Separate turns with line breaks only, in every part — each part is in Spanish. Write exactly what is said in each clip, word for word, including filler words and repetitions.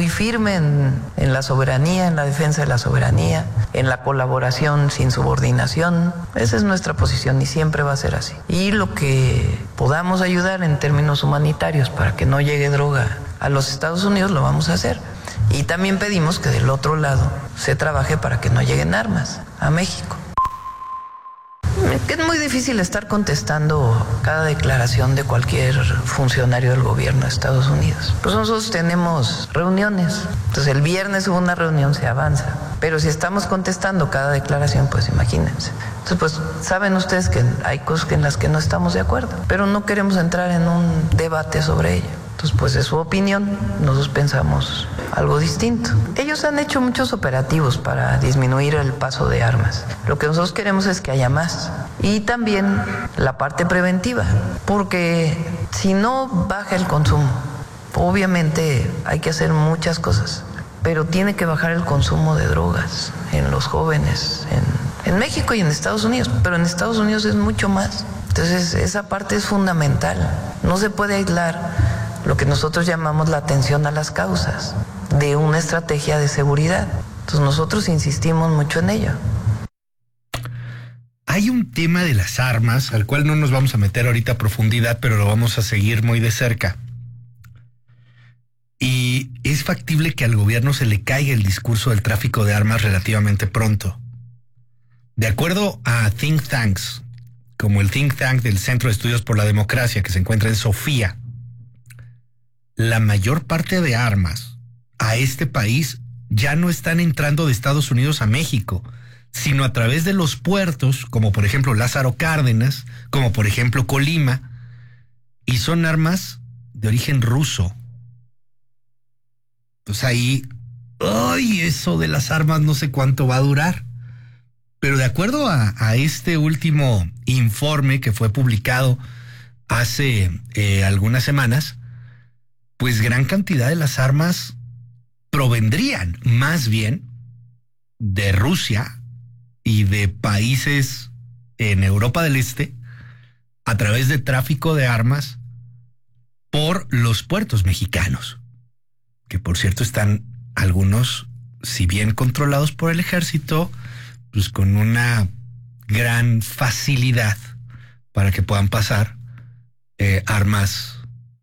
muy firme en, en la soberanía, en la defensa de la soberanía, en la colaboración sin subordinación. Esa es nuestra posición y siempre va a ser así. Y lo que podamos ayudar en términos humanitarios para que no llegue droga a los Estados Unidos lo vamos a hacer. Y también pedimos que del otro lado se trabaje para que no lleguen armas a México. Es muy difícil estar contestando cada declaración de cualquier funcionario del gobierno de Estados Unidos. Pues nosotros tenemos reuniones. Entonces el viernes hubo una reunión, se avanza. Pero si estamos contestando cada declaración, pues imagínense. Entonces, pues saben ustedes que hay cosas en las que no estamos de acuerdo, pero no queremos entrar en un debate sobre ello. Entonces, pues es su opinión, nosotros pensamos algo distinto. Ellos han hecho muchos operativos para disminuir el paso de armas. Lo que nosotros queremos es que haya más. Y también la parte preventiva, porque si no baja el consumo, obviamente hay que hacer muchas cosas, pero tiene que bajar el consumo de drogas en los jóvenes, en, en México y en Estados Unidos, pero en Estados Unidos es mucho más. Entonces, esa parte es fundamental. No se puede aislar lo que nosotros llamamos la atención a las causas de una estrategia de seguridad. Entonces nosotros insistimos mucho en ello.
Hay un tema de las armas al cual no nos vamos a meter ahorita a profundidad, pero lo vamos a seguir muy de cerca. Y es factible que al gobierno se le caiga el discurso del tráfico de armas relativamente pronto. De acuerdo a think tanks, como el think tank del Centro de Estudios por la Democracia, que se encuentra en Sofía, la mayor parte de armas a este país ya no están entrando de Estados Unidos a México, sino a través de los puertos, como por ejemplo Lázaro Cárdenas, como por ejemplo Colima, y son armas de origen ruso. Pues ahí, ¡ay! Eso de las armas no sé cuánto va a durar. Pero de acuerdo a, a este último informe que fue publicado hace eh, algunas semanas, pues gran cantidad de las armas provendrían más bien de Rusia y de países en Europa del Este a través de tráfico de armas por los puertos mexicanos, que por cierto están algunos, si bien controlados por el ejército, pues con una gran facilidad para que puedan pasar eh, armas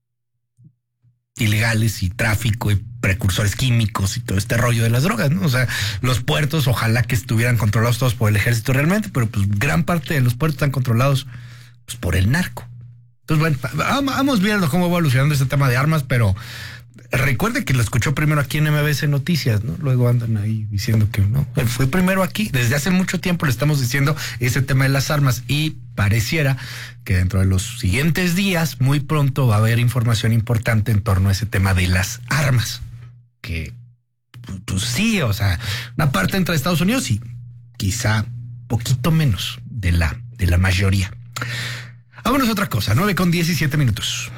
ilegales y tráfico y precursores químicos y todo este rollo de las drogas, ¿no? O sea, los puertos ojalá que estuvieran controlados todos por el ejército realmente, pero pues gran parte de los puertos están controlados pues por el narco. Entonces, bueno, vamos viendo cómo va evolucionando este tema de armas, pero recuerde que lo escuchó primero aquí en M B C Noticias, ¿no? Luego andan ahí diciendo que no, él fue primero aquí. Desde hace mucho tiempo le estamos diciendo ese tema de las armas y pareciera que dentro de los siguientes días, muy pronto va a haber información importante en torno a ese tema de las armas. Que, pues, pues sí, o sea, una parte entra de Estados Unidos y quizá poquito menos de la, de la mayoría. Vámonos a otra cosa, nueve con diecisiete minutos.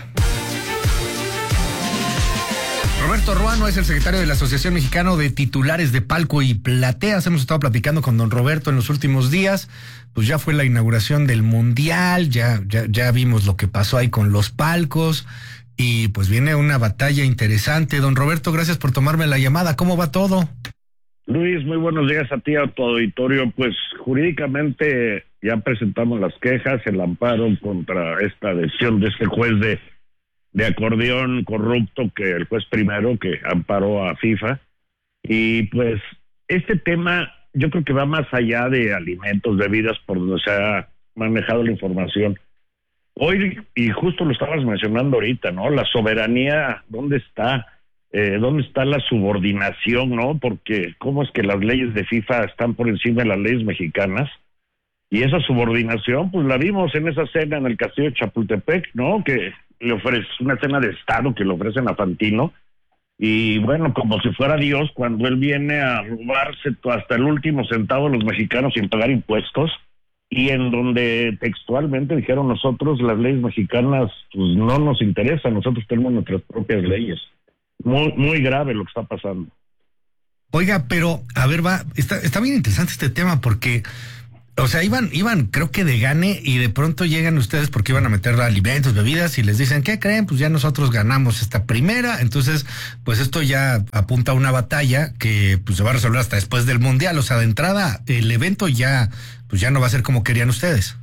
Roberto Ruano es el secretario de la Asociación Mexicana de Titulares de Palco y Plateas. Hemos estado platicando con don Roberto en los últimos días. Pues ya fue la inauguración del Mundial, ya, ya, ya vimos lo que pasó ahí con los palcos y pues viene una batalla interesante. Don Roberto, gracias por tomarme la llamada. ¿Cómo va todo?
Luis, muy buenos días a ti, a tu auditorio. Pues jurídicamente ya presentamos las quejas, el amparo contra esta decisión de este juez de de acordeón corrupto, que el juez primero que amparó a FIFA. Y pues este tema yo creo que va más allá de alimentos, bebidas, por donde se ha manejado la información. Hoy, y justo lo estabas mencionando ahorita, ¿no? La soberanía, ¿dónde está? Eh, ¿Dónde está la subordinación, no? Porque cómo es que las leyes de FIFA están por encima de las leyes mexicanas. Y esa subordinación, pues la vimos en esa cena en el Castillo de Chapultepec, ¿no? Que le ofrece una cena de Estado que le ofrecen a Fantino. Y bueno, como si fuera Dios, cuando él viene a robarse hasta el último centavo de los mexicanos sin pagar impuestos, y en donde textualmente dijeron nosotros, las leyes mexicanas pues no nos interesan, nosotros tenemos nuestras propias leyes. Muy, muy grave lo que está pasando.
Oiga, pero a ver, va, está, está bien interesante este tema porque O sea, iban, iban, creo que de gane, y de pronto llegan ustedes porque iban a meter alimentos, bebidas, y les dicen, ¿qué creen? Pues ya nosotros ganamos esta primera. Entonces, pues esto ya apunta a una batalla que pues se va a resolver hasta después del Mundial. O sea, de entrada, el evento ya, pues ya no va a ser como querían ustedes.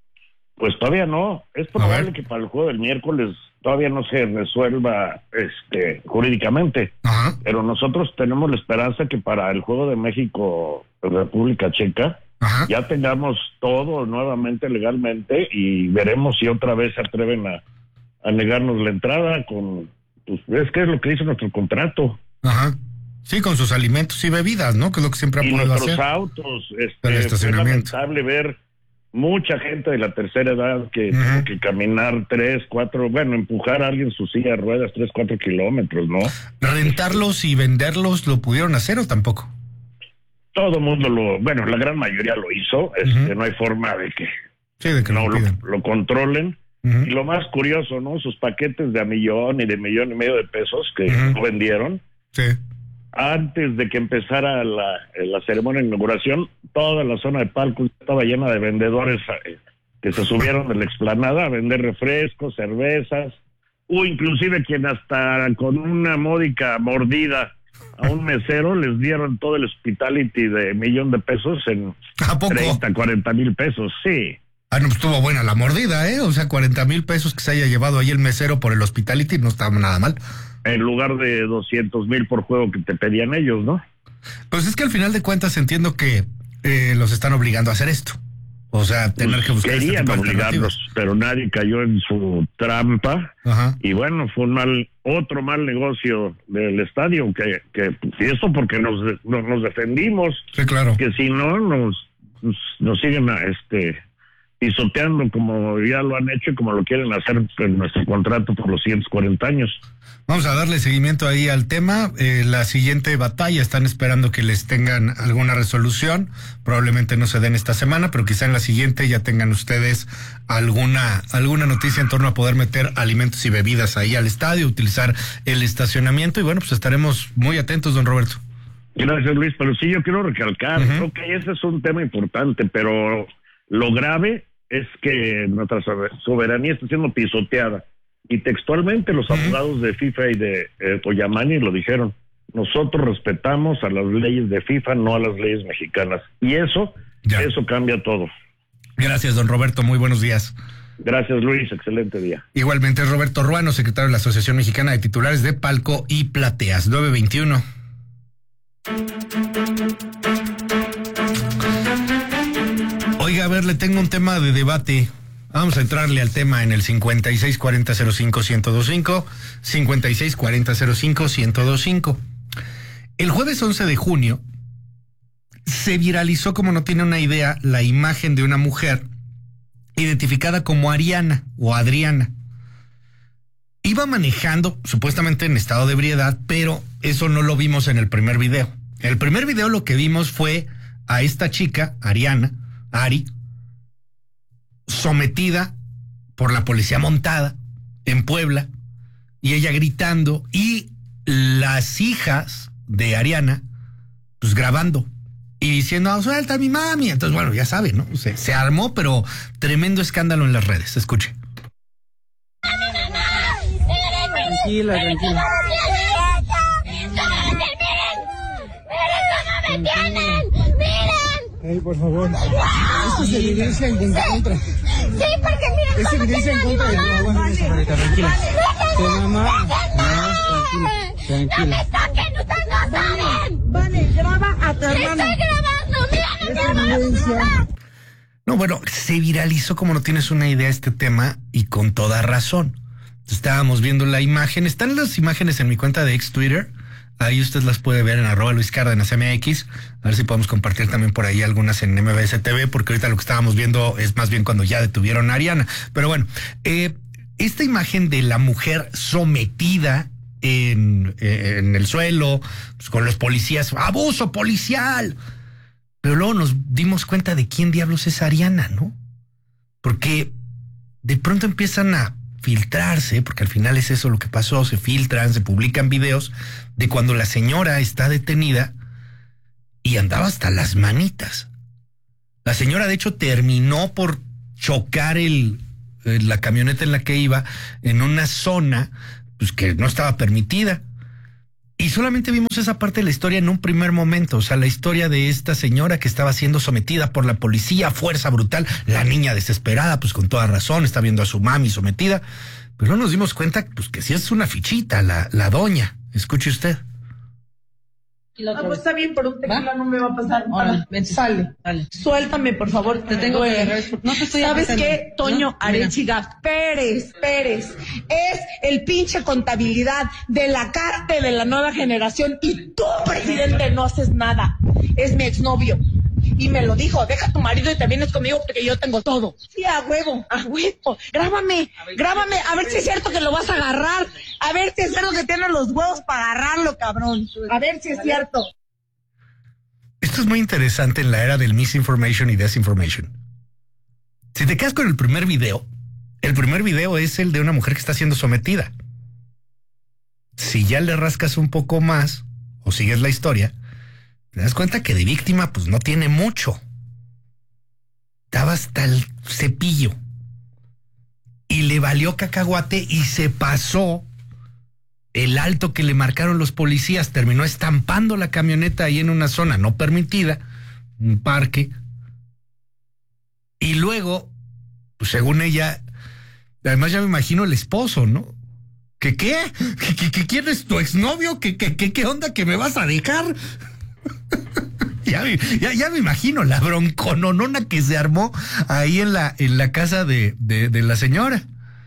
Pues todavía no. Es probable que para el juego del miércoles todavía no se resuelva este jurídicamente. Ajá. Pero nosotros tenemos la esperanza que para el juego de México, República Checa, ajá, ya tengamos todo nuevamente legalmente, y veremos si otra vez se atreven a, a negarnos la entrada con, pues es que es lo que dice nuestro contrato.
Ajá. Sí, con sus alimentos y bebidas, ¿no? Que es lo que siempre han podido hacer.
Y nuestros autos, este, es lamentable ver mucha gente de la tercera edad que uh-huh. tiene que caminar tres, cuatro, bueno, empujar a alguien en su silla de ruedas tres, cuatro kilómetros, ¿no?
¿Rentarlos y venderlos lo pudieron hacer o tampoco?
Todo el mundo lo, bueno, la gran mayoría lo hizo, este, uh-huh. no hay forma de que,
sí, de que
no
lo,
lo, lo controlen. Uh-huh. Y lo más curioso, ¿no? Sus paquetes de a millón y de millón y medio de pesos que uh-huh. no vendieron.
Sí.
Antes de que empezara la, la ceremonia de inauguración, toda la zona de palco estaba llena de vendedores eh, que se subieron de la explanada a vender refrescos, cervezas, o inclusive quien hasta con una módica mordida a un mesero les dieron todo el hospitality de millón de pesos en treinta, cuarenta mil pesos, sí.
Ah, no, pues estuvo buena la mordida, ¿eh? O sea, cuarenta mil pesos que se haya llevado ahí el mesero por el hospitality no estaba nada mal.
En lugar de doscientos mil por juego que te pedían ellos, ¿no?
Pues es que al final de cuentas entiendo que eh, los están obligando a hacer esto. O sea, tener pues que buscar
querían
este
obligarlos, pero nadie cayó en su trampa.
Ajá.
Y bueno, fue un mal, otro mal negocio del estadio, que, que y eso porque nos, nos, nos defendimos.
Sí, claro.
Que si no, nos, nos, nos siguen a, este pisoteando como ya lo han hecho y como lo quieren hacer en nuestro contrato por los ciento cuarenta años.
Vamos a darle seguimiento ahí al tema. Eh, la siguiente batalla, están esperando que les tengan alguna resolución. Probablemente no se den esta semana, pero quizá en la siguiente ya tengan ustedes alguna, alguna noticia en torno a poder meter alimentos y bebidas ahí al estadio, utilizar el estacionamiento. Y bueno, pues estaremos muy atentos, don Roberto.
Gracias, Luis. Pero sí, yo quiero recalcar, uh-huh. creo que ese es un tema importante, pero lo grave es que nuestra soberanía está siendo pisoteada. Y textualmente los uh-huh. abogados de FIFA y de eh, Oyamani lo dijeron. Nosotros respetamos a las leyes de FIFA, no a las leyes mexicanas. Y eso, ya. eso cambia todo.
Gracias, don Roberto. Muy buenos días.
Gracias, Luis. Excelente día.
Igualmente, Roberto Ruano, secretario de la Asociación Mexicana de Titulares de Palco y Plateas. nueve veintiuno. Oiga, a ver, le tengo un tema de debate. Vamos a entrarle al tema en el cincuenta y seis cuarenta cero cinco ciento veinticinco, cincuenta y seis cuarenta cero cinco ciento veinticinco. El jueves once de junio se viralizó, como no tiene una idea, la imagen de una mujer identificada como Ariana o Adriana. Iba manejando, supuestamente en estado de ebriedad, pero eso no lo vimos en el primer video. En el primer video lo que vimos fue a esta chica, Ariana, Ari, sometida por la policía montada en Puebla, y ella gritando, y las hijas de Ariana pues grabando y diciendo, oh, suelta a mi mami. Entonces, bueno, ya saben, ¿no? Se, se armó, pero tremendo escándalo en las redes. Escuche.
Tranquila, tranquila.
¡Miren! ¡Miren cómo me tienen! ¡Miren!
Ey, por favor. Esto es evidencia en contra.
Sí, porque miren.
Es evidencia en contra de tu mamá. Tranquila. Tu mamá. No, tranquila. Tranquila.
¡No me toquen! ¡Ustedes no saben!
Vale, graba a tu hermana.
¡Estoy grabando! ¡Miren! ¡Evidencia!
No, bueno, se viralizó, como no tienes una idea, este tema, y con toda razón. Estábamos viendo la imagen. Están las imágenes en mi cuenta de ex Twitter. Ahí usted las puede ver en arroba Luis Cárdenas M X. A ver si podemos compartir también por ahí algunas en M B S T V, porque ahorita lo que estábamos viendo es más bien cuando ya detuvieron a Ariana. Pero bueno, eh, esta imagen de la mujer sometida en, eh, en el suelo, pues, con los policías, ¡abuso policial! Pero luego nos dimos cuenta de quién diablos es Ariana, ¿no? Porque de pronto empiezan a filtrarse, porque al final es eso lo que pasó, se filtran, se publican videos de cuando la señora está detenida y andaba hasta las manitas. La señora, de hecho, terminó por chocar el, la camioneta en la que iba en una zona pues, que no estaba permitida. Y solamente vimos esa parte de la historia en un primer momento, o sea, la historia de esta señora que estaba siendo sometida por la policía, fuerza brutal, la niña desesperada, pues con toda razón, está viendo a su mami sometida, pero no nos dimos cuenta pues que sí es una fichita, la, la doña. Escuche usted.
Ah, pues está bien, pero un tequila no me va a pasar.
Ahora,
Ah, sale.
Dale.
Suéltame, por favor.
Te tengo que agarrar. No te estoy
¿Sabes
apretando,
qué, Toño
¿no?
Arechiga Pérez, Pérez, es el pinche contabilidad de la carta de la nueva generación y tú, presidente, no haces nada. Es mi exnovio. Y me lo dijo, deja a tu marido y te vienes conmigo porque yo tengo todo. Sí, a huevo, a huevo. Grábame, grábame, a ver si es cierto que lo vas a agarrar. A ver si es cierto que tienes los huevos para agarrarlo, cabrón. A ver si es cierto.
Esto es muy interesante en la era del misinformation y desinformation. Si te quedas con el primer video, el primer video es el de una mujer que está siendo sometida. Si ya le rascas un poco más o sigues la historia, te das cuenta que de víctima pues no tiene mucho. Estaba hasta el cepillo. Y le valió cacahuate y se pasó el alto que le marcaron los policías. Terminó estampando la camioneta ahí en una zona no permitida, un parque. Y luego, pues según ella, además ya me imagino el esposo, ¿no? ¿Qué qué? ¿Qué, qué, qué quién es tu exnovio? ¿Qué, qué, qué, qué onda que me vas a dejar? Ya, ya, ya me imagino la broncononona que se armó ahí en la, en la casa de, de, de la señora.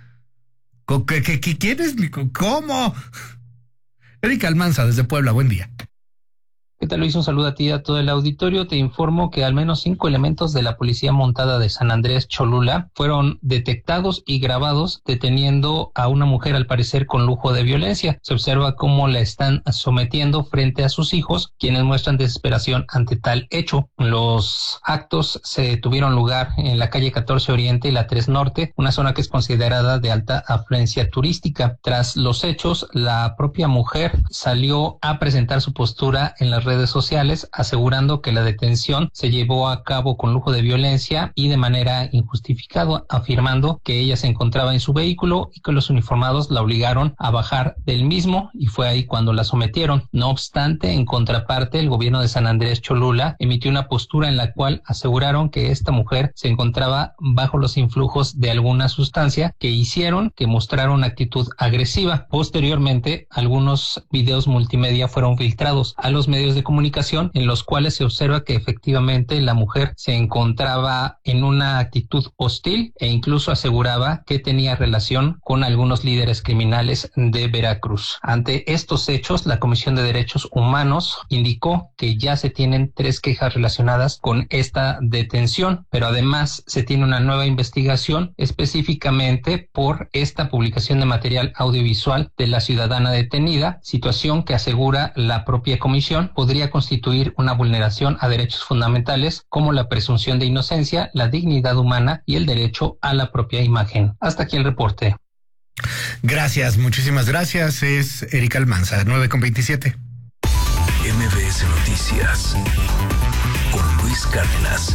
¿Qué, qué, qué quieres? ¿Cómo? Erika Almanza, desde Puebla, buen día.
¿Qué tal, Luis? Un saludo a ti y a todo el auditorio. Te informo que al menos cinco elementos de la Policía Montada de San Andrés Cholula fueron detectados y grabados deteniendo a una mujer, al parecer con lujo de violencia. Se observa cómo la están sometiendo frente a sus hijos, quienes muestran desesperación ante tal hecho. Los actos se tuvieron lugar en la calle catorce Oriente y la tres Norte, una zona que es considerada de alta afluencia turística. Tras los hechos, la propia mujer salió a presentar su postura en las redes redes sociales, asegurando que la detención se llevó a cabo con lujo de violencia y de manera injustificada, afirmando que ella se encontraba en su vehículo y que los uniformados la obligaron a bajar del mismo, y fue ahí cuando la sometieron. No obstante, en contraparte, el gobierno de San Andrés Cholula emitió una postura en la cual aseguraron que esta mujer se encontraba bajo los influjos de alguna sustancia que hicieron que mostrara una actitud agresiva. Posteriormente, algunos videos multimedia fueron filtrados a los medios de comunicación en los cuales se observa que efectivamente la mujer se encontraba en una actitud hostil e incluso aseguraba que tenía relación con algunos líderes criminales de Veracruz. Ante estos hechos, la Comisión de Derechos Humanos indicó que ya se tienen tres quejas relacionadas con esta detención, pero además se tiene una nueva investigación específicamente por esta publicación de material audiovisual de la ciudadana detenida, situación que asegura la propia comisión podría constituir una vulneración a derechos fundamentales como la presunción de inocencia, la dignidad humana y el derecho a la propia imagen. Hasta aquí el reporte.
Gracias, muchísimas gracias. Es Erika Almanza, nueve con veintisiete.
M B S Noticias con Luis Cárdenas.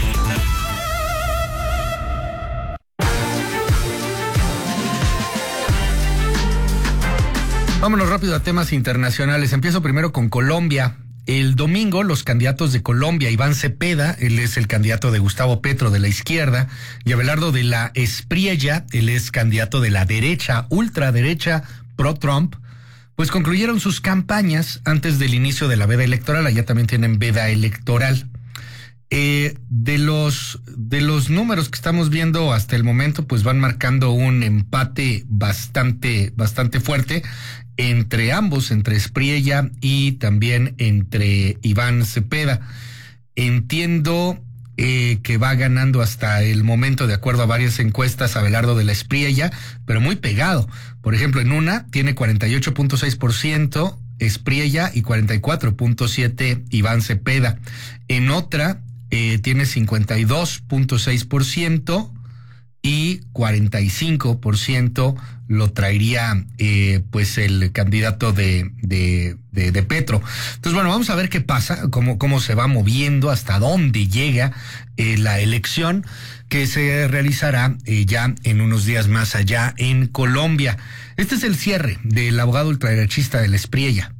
Vámonos rápido a temas internacionales. Empiezo primero con Colombia. El domingo, los candidatos de Colombia, Iván Cepeda, él es el candidato de Gustavo Petro de la izquierda, y Abelardo de la Espriella, él es candidato de la derecha, ultraderecha, pro-Trump, pues concluyeron sus campañas antes del inicio de la veda electoral. Allá también tienen veda electoral. Eh, de los de los números que estamos viendo hasta el momento, pues van marcando un empate bastante bastante fuerte entre ambos, entre Espriella y también entre Iván Cepeda. Entiendo eh, que va ganando hasta el momento, de acuerdo a varias encuestas, Abelardo de la Espriella, pero muy pegado. Por ejemplo, en una tiene cuarenta y ocho punto seis por ciento Espriella y cuarenta y cuatro punto siete por ciento Iván Cepeda. En otra Eh, tiene cincuenta y dos punto seis por ciento y cuarenta y cinco por ciento lo traería eh, pues el candidato de, de, de, de Petro. Entonces, bueno, vamos a ver qué pasa, cómo, cómo se va moviendo, hasta dónde llega eh, la elección que se realizará eh, ya en unos días más allá en Colombia. Este es el cierre del abogado ultraderechista del Espriella.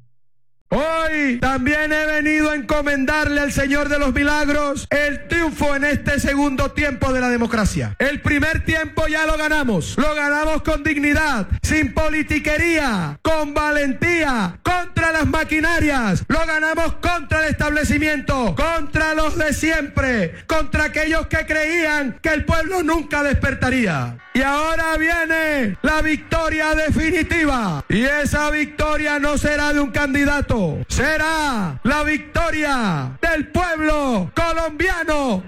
Hoy también he venido a encomendarle al Señor de los Milagros el triunfo en este segundo tiempo de la democracia. El primer tiempo ya lo ganamos, lo ganamos con dignidad, sin politiquería, con valentía, contra las maquinarias, lo ganamos contra el establecimiento, contra los de siempre, contra aquellos que creían que el pueblo nunca despertaría. Y ahora viene la victoria definitiva, y esa victoria no será de un candidato, será la victoria del pueblo colombiano.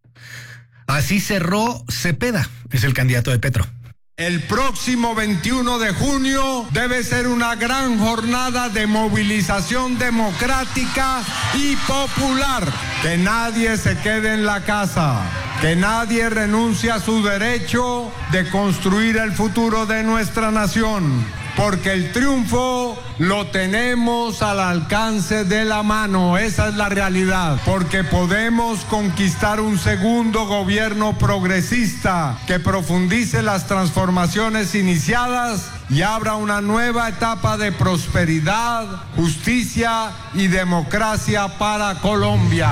Así cerró Cepeda, es el candidato de Petro.
El próximo veintiuno de junio debe ser una gran jornada de movilización democrática y popular. Que nadie se quede en la casa, que nadie renuncie a su derecho de construir el futuro de nuestra nación, porque el triunfo lo tenemos al alcance de la mano, esa es la realidad, porque podemos conquistar un segundo gobierno progresista que profundice las transformaciones iniciadas y abra una nueva etapa de prosperidad, justicia y democracia para Colombia.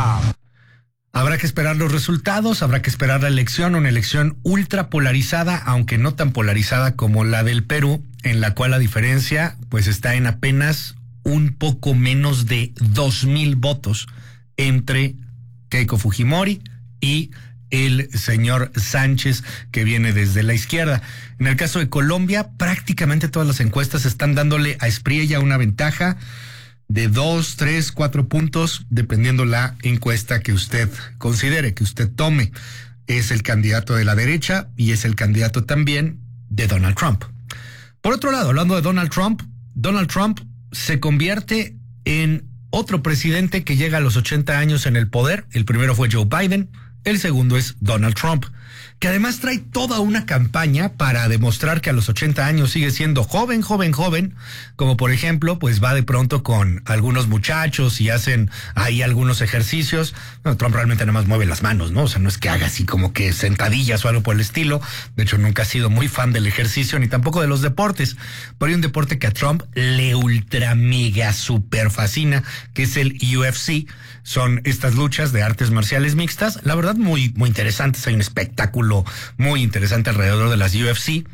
Habrá que esperar los resultados, habrá que esperar la elección, una elección ultra polarizada, aunque no tan polarizada como la del Perú, en la cual la diferencia pues está en apenas un poco menos de dos mil votos entre Keiko Fujimori y el señor Sánchez, que viene desde la izquierda. En el caso de Colombia, prácticamente todas las encuestas están dándole a Espriella una ventaja de dos, tres, cuatro puntos, dependiendo la encuesta que usted considere, que usted tome. Es el candidato de la derecha y es el candidato también de Donald Trump. Por otro lado, hablando de Donald Trump, Donald Trump se convierte en otro presidente que llega a los ochenta años en el poder. El primero fue Joe Biden, el segundo es Donald Trump, que además trae toda una campaña para demostrar que a los ochenta años sigue siendo joven, joven, joven, como por ejemplo, pues va de pronto con algunos muchachos y hacen ahí algunos ejercicios. No, Trump realmente nada más mueve las manos, ¿no? O sea, no es que haga así como que sentadillas o algo por el estilo. De hecho, nunca ha sido muy fan del ejercicio ni tampoco de los deportes. Pero hay un deporte que a Trump le ultra mega super fascina, que es el U F C. Son estas luchas de artes marciales mixtas, la verdad muy, muy interesantes. Hay un espectáculo muy interesante alrededor de las U F C.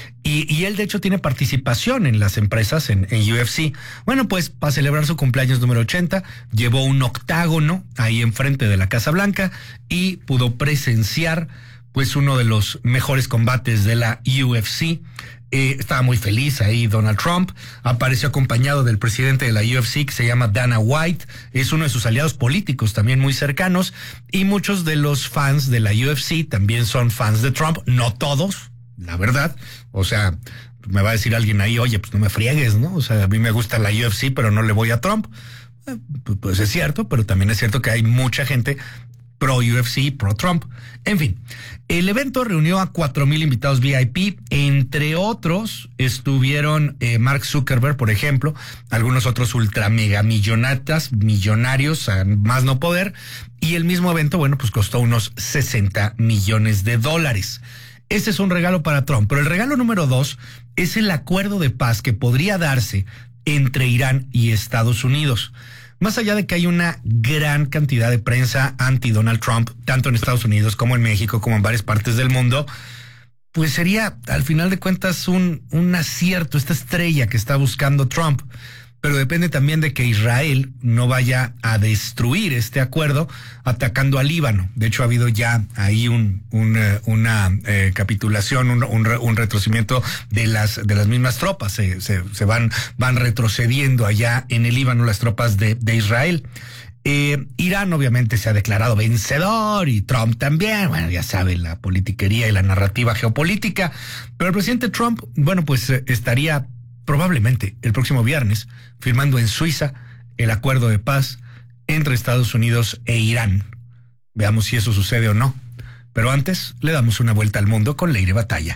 Y, y él de hecho tiene participación en las empresas en, en U F C. Bueno, pues para celebrar su cumpleaños número ochenta, llevó un octágono ahí enfrente de la Casa Blanca y pudo presenciar pues uno de los mejores combates de la U F C. Eh, estaba muy feliz ahí Donald Trump, apareció acompañado del presidente de la U F C que se llama Dana White, es uno de sus aliados políticos también muy cercanos, y muchos de los fans de la U F C también son fans de Trump, no todos, la verdad, o sea, me va a decir alguien ahí, oye, pues no me friegues, ¿no? O sea, a mí me gusta la U F C, pero no le voy a Trump. Eh, pues es cierto, pero también es cierto que hay mucha gente pro U F C, pro Trump. En fin, el evento reunió a cuatro mil invitados V I P, entre otros estuvieron eh, Mark Zuckerberg, por ejemplo, algunos otros ultra mega millonatas, millonarios, a más no poder, y el mismo evento, bueno, pues costó unos sesenta millones de dólares. Ese es un regalo para Trump, pero el regalo número dos es el acuerdo de paz que podría darse entre Irán y Estados Unidos. Más allá de que hay una gran cantidad de prensa anti-Donald Trump, tanto en Estados Unidos como en México, como en varias partes del mundo, pues sería, al final de cuentas, un, un acierto, esta estrella que está buscando Trump. Pero depende también de que Israel no vaya a destruir este acuerdo atacando al Líbano. De hecho, ha habido ya ahí un, un, una eh, capitulación, un, un, un retrocedimiento de las, de las mismas tropas. Se, se, se van, van retrocediendo allá en el Líbano las tropas de, de Israel. Eh, Irán obviamente se ha declarado vencedor y Trump también. Bueno, ya sabe, la politiquería y la narrativa geopolítica. Pero el presidente Trump, bueno, pues eh, estaría probablemente el próximo viernes firmando en Suiza el acuerdo de paz entre Estados Unidos e Irán. Veamos si eso sucede o no. Pero antes, le damos una vuelta al mundo con Leire Batalla.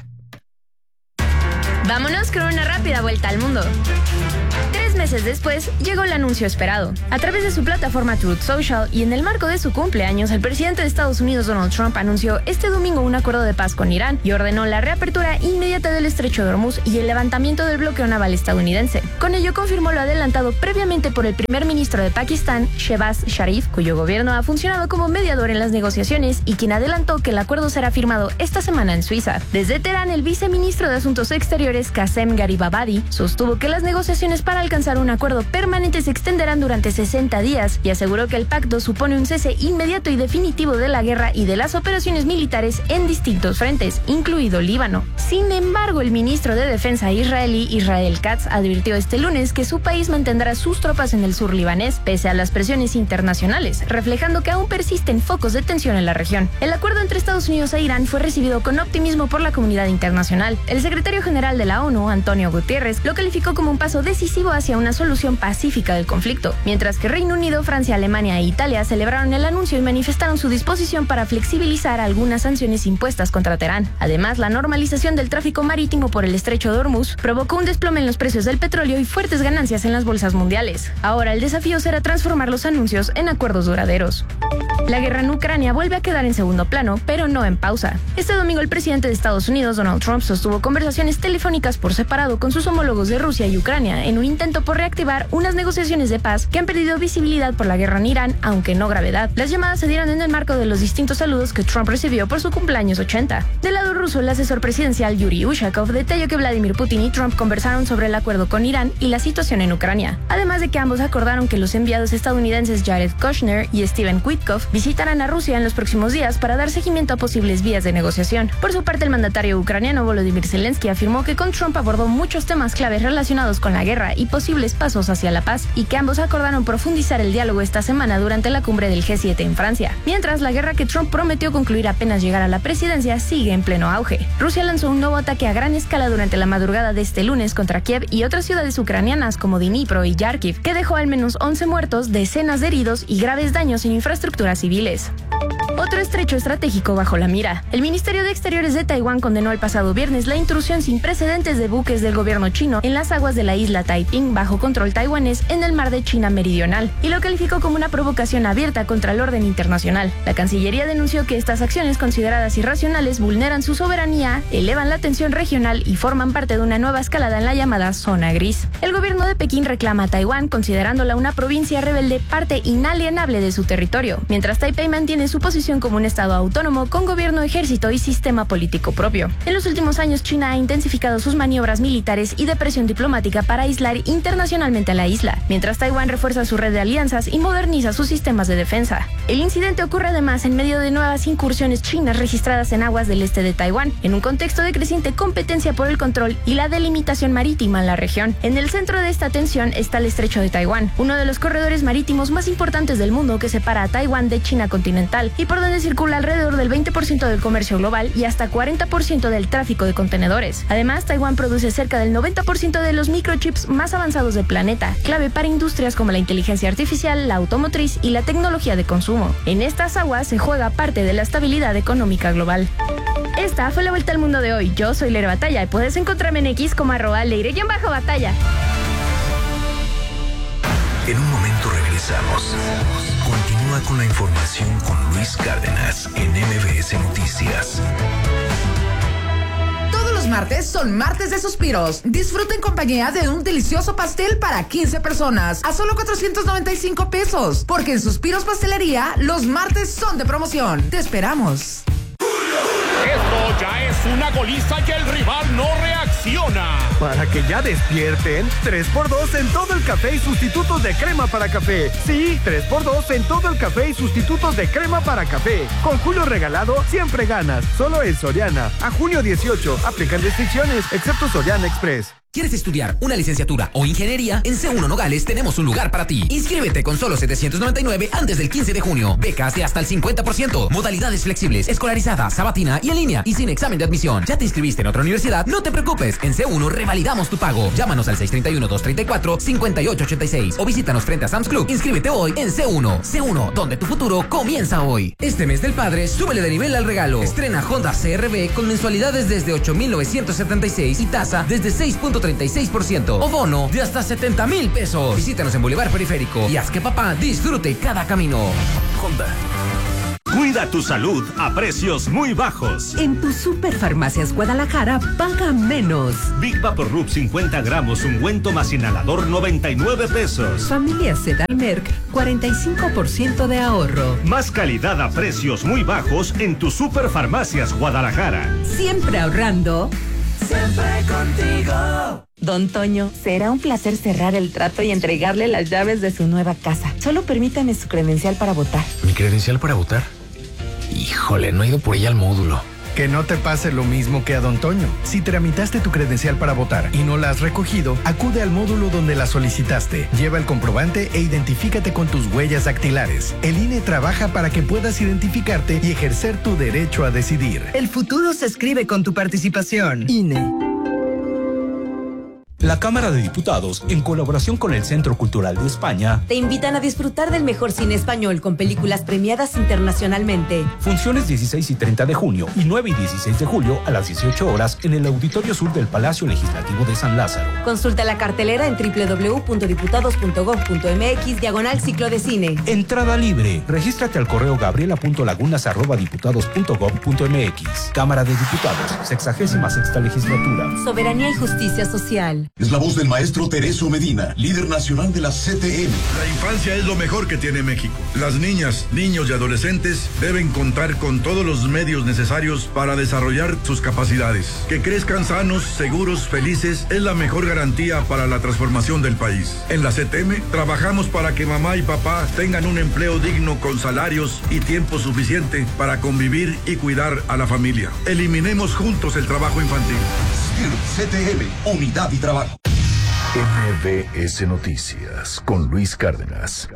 Vámonos con una rápida vuelta al mundo. Tres meses después, llegó el anuncio esperado. A través de su plataforma Truth Social y en el marco de su cumpleaños, el presidente de Estados Unidos, Donald Trump, anunció este domingo un acuerdo de paz con Irán y ordenó la reapertura inmediata del estrecho de Hormuz y el levantamiento del bloqueo naval estadounidense. Con ello confirmó lo adelantado previamente por el primer ministro de Pakistán, Shehbaz Sharif, cuyo gobierno ha funcionado como mediador en las negociaciones y quien adelantó que el acuerdo será firmado esta semana en Suiza. Desde Teherán, el viceministro de Asuntos Exteriores, Qasem Garibabadi, sostuvo que las negociaciones para alcanzar un acuerdo permanente se extenderán durante sesenta días y aseguró que el pacto supone un cese inmediato y definitivo de la guerra y de las operaciones militares en distintos frentes, incluido Líbano. Sin embargo, el ministro de Defensa israelí, Israel Katz, advirtió este lunes que su país mantendrá sus tropas en el sur libanés, pese a las presiones internacionales, reflejando que aún persisten focos de tensión en la región. El acuerdo entre Estados Unidos e Irán fue recibido con optimismo por la comunidad internacional. El secretario general de la ONU, Antonio Guterres, lo calificó como un paso decisivo hacia una solución pacífica del conflicto, mientras que Reino Unido, Francia, Alemania e Italia celebraron el anuncio y manifestaron su disposición para flexibilizar algunas sanciones impuestas contra Teherán. Además, la normalización del tráfico marítimo por el estrecho de Hormuz provocó un desplome en los precios del petróleo y fuertes ganancias en las bolsas mundiales. Ahora el desafío será transformar los anuncios en acuerdos duraderos. La guerra en Ucrania vuelve a quedar en segundo plano, pero no en pausa. Este domingo el presidente de Estados Unidos, Donald Trump, sostuvo conversaciones telefónicas por separado con sus homólogos de Rusia y Ucrania en un intento por reactivar unas negociaciones de paz que han perdido visibilidad por la guerra en Irán, aunque no gravedad. Las llamadas se dieron en el marco de los distintos saludos que Trump recibió por su cumpleaños ochenta. Del lado ruso, el asesor presidencial Yuri Ushakov detalló que Vladimir Putin y Trump conversaron sobre el acuerdo con Irán y la situación en Ucrania, además de que ambos acordaron que los enviados estadounidenses Jared Kushner y Steven Witkoff visitarán a Rusia en los próximos días para dar seguimiento a posibles vías de negociación. Por su parte, el mandatario ucraniano Volodymyr Zelensky afirmó que con Trump abordó muchos temas claves relacionados con la guerra y posibles pasos hacia la paz, y que ambos acordaron profundizar el diálogo esta semana durante la cumbre del G siete en Francia. Mientras, la guerra que Trump prometió concluir apenas llegara a la presidencia sigue en pleno auge. Rusia lanzó un nuevo ataque a gran escala durante la madrugada de este lunes contra Kiev y otras ciudades ucranianas como Dnipro y Kharkiv, que dejó al menos once muertos, decenas de heridos y graves daños en infraestructuras civiles. Otro estrecho estratégico bajo la mira. El Ministerio de Exteriores de Taiwán condenó el pasado viernes la intrusión sin precedentes de buques del gobierno chino en las aguas de la isla Taiping bajo control taiwanés en el mar de China Meridional y lo calificó como una provocación abierta contra el orden internacional. La Cancillería denunció que estas acciones consideradas irracionales vulneran su soberanía, elevan la tensión regional y forman parte de una nueva escalada en la llamada zona gris. El gobierno de Pekín reclama a Taiwán considerándola una provincia rebelde, parte inalienable de su territorio, mientras Taipei mantiene su posición como un estado autónomo con gobierno, ejército y sistema político propio. En los últimos años, China ha intensificado sus maniobras militares y de presión diplomática para aislar internacionalmente a la isla, mientras Taiwán refuerza su red de alianzas y moderniza sus sistemas de defensa. El incidente ocurre además en medio de nuevas incursiones chinas registradas en aguas del este de Taiwán, en un contexto de creciente competencia por el control y la delimitación marítima en la región. En el centro de esta tensión está el estrecho de Taiwán, uno de los corredores marítimos más importantes del mundo que separa a Taiwán de China continental y por donde circula alrededor del veinte por ciento del comercio global y hasta cuarenta por ciento del tráfico de contenedores. Además, Taiwán produce cerca del noventa por ciento de los microchips más avanzados del planeta, clave para industrias como la inteligencia artificial, la automotriz y la tecnología de consumo. En estas aguas se juega parte de la estabilidad económica global. Esta fue la vuelta al mundo de hoy. Yo soy Leire Batalla y puedes encontrarme en X como arroba Leire-Batalla.
En un momento regresamos. Continúa con la información con Luis Cárdenas en M V S Noticias.
Todos los martes son martes de suspiros. Disfruta en compañía de un delicioso pastel para quince personas a solo cuatrocientos noventa y cinco pesos. Porque en Suspiros Pastelería los martes son de promoción. Te esperamos.
Esto ya es una goliza y el rival no reacciona.
Para que ya despierten, tres por dos en todo el café y sustitutos de crema para café. Sí, tres por dos en todo el café y sustitutos de crema para café. Con Julio regalado, siempre ganas. Solo en Soriana. A junio dieciocho, aplican restricciones, excepto Soriana Express.
¿Quieres estudiar una licenciatura o ingeniería? En C uno Nogales tenemos un lugar para ti. Inscríbete con solo setecientos noventa y nueve antes del quince de junio. Becas de hasta el cincuenta por ciento. Modalidades flexibles, escolarizada, sabatina y en línea y sin examen de admisión. ¿Ya te inscribiste en otra universidad? No te preocupes. En C uno revalidamos tu pago. Llámanos al seis tres uno, dos tres cuatro, cinco ocho ocho seis o visítanos frente a Sam's Club. Inscríbete hoy en C uno. C uno, donde tu futuro comienza hoy. Este mes del padre, súbele de nivel al regalo. Estrena Honda C R V con mensualidades desde ocho mil novecientos setenta y seis y tasa desde seis punto treinta y seis por ciento o bono de hasta setenta mil pesos. Visítanos en Boulevard Periférico y haz que papá disfrute cada camino. Honda.
Cuida tu salud a precios muy bajos.
En tu Superfarmacias Guadalajara paga menos.
Big Vaporub cincuenta gramos, ungüento más inhalador noventa y nueve pesos.
Familia Sedal Merck, cuarenta y cinco por ciento de ahorro.
Más calidad a precios muy bajos en tu Superfarmacias Guadalajara.
Siempre ahorrando.
Siempre contigo. Don Toño, será un placer cerrar el trato y entregarle las llaves de su nueva casa. Solo permítame su credencial para votar.
¿Mi credencial para votar? Híjole, no he ido por ella al módulo.
Que no te pase lo mismo que a Don Toño. Si tramitaste tu credencial para votar y no la has recogido, acude al módulo donde la solicitaste. Lleva el comprobante e identifícate con tus huellas dactilares. El I N E trabaja para que puedas identificarte y ejercer tu derecho a decidir.
El futuro se escribe con tu participación. I N E.
La Cámara de Diputados, en colaboración con el Centro Cultural de España,
te invitan a disfrutar del mejor cine español con películas premiadas internacionalmente.
Funciones dieciséis y treinta de junio y nueve y dieciséis de julio a las dieciocho horas en el Auditorio Sur del Palacio Legislativo de San Lázaro.
Consulta la cartelera en doble u doble u doble u punto diputados punto gob punto m x diagonal ciclo de cine.
Entrada libre. Regístrate al correo gabriela punto lagunas arroba diputados punto gob punto m x. Cámara de Diputados, sexagésima sexta legislatura.
Soberanía y justicia social.
Es la voz del maestro Tereso Medina, líder nacional de la C T M.
La infancia es lo mejor que tiene México. Las niñas, niños y adolescentes deben contar con todos los medios necesarios para desarrollar sus capacidades. Que crezcan sanos, seguros, felices es la mejor garantía para la transformación del país. En la C T M trabajamos para que mamá y papá tengan un empleo digno con salarios y tiempo suficiente para convivir y cuidar a la familia. Eliminemos juntos el trabajo infantil.
C T M, Unidad y Trabajo.
M V S Noticias con Luis Cárdenas.